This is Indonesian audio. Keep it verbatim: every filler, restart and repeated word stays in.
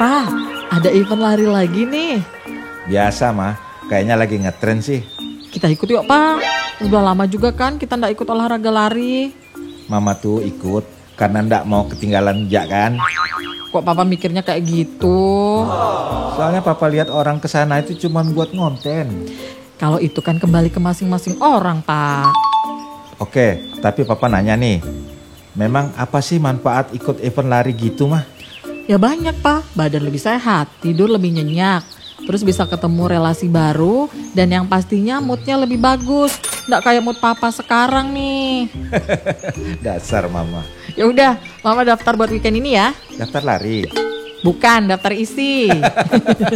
Pa, ada event lari lagi nih. Biasa mah, kayaknya lagi ngetren sih. Kita ikut yuk Pa. Udah lama juga kan kita ndak ikut olahraga lari. Mama tuh ikut karena ndak mau ketinggalan jejak kan. Kok Papa mikirnya kayak gitu? Soalnya Papa lihat orang kesana itu cuma buat ngonten. Kalau itu kan kembali ke masing-masing orang, Pak. Oke, tapi Papa nanya nih. Memang apa sih manfaat ikut event lari gitu mah? Ya banyak, Pak. Badan lebih sehat, tidur lebih nyenyak. Terus bisa ketemu relasi baru. Dan yang pastinya moodnya lebih bagus. Nggak kayak mood Papa sekarang nih. Dasar Mama. Ya udah, Mama daftar buat weekend ini ya. Daftar lari. Bukan, daftar isi.